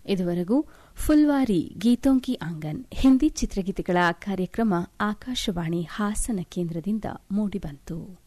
ಇದುವರೆಗೂ ಫುಲ್ವಾರಿ ಗೀತೋಂ ಕಿ ಆಂಗನ್ ಹಿಂದಿ ಚಿತ್ರಗೀತೆಗಳ ಕಾರ್ಯಕ್ರಮ ಆಕಾಶವಾಣಿ ಹಾಸನ ಕೇಂದ್ರದಿಂದ ಮೂಡಿಬಂತು.